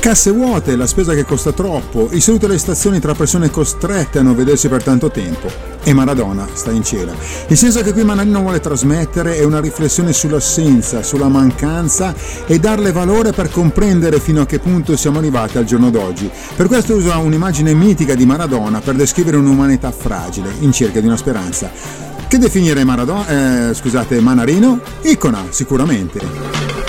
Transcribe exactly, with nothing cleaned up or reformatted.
Casse vuote, la spesa che costa troppo, i saluti alle stazioni tra persone costrette a non vedersi per tanto tempo. E Maradona sta in cielo. Il senso che qui Manarino vuole trasmettere è una riflessione sull'assenza, sulla mancanza e darle valore per comprendere fino a che punto siamo arrivati al giorno d'oggi. Per questo usa un'immagine mitica di Maradona per descrivere un'umanità fragile, in cerca di una speranza. Che definire Maradona, eh, scusate, Manarino? Icona, sicuramente.